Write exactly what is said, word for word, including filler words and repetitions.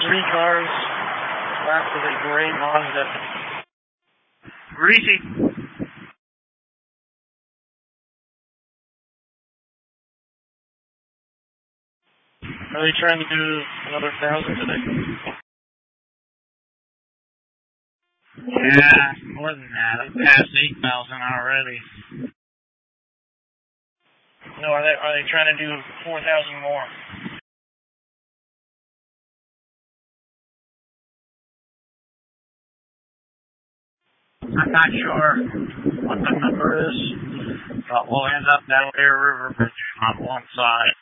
three cars left of a gray Mazda. Greasy. Are they trying to do another thousand today? Yeah, more than that. They passed eight thousand already. No, are they are they trying to do four thousand more? I'm not sure what the number is, but we'll end up down Bear River Bridge on one side.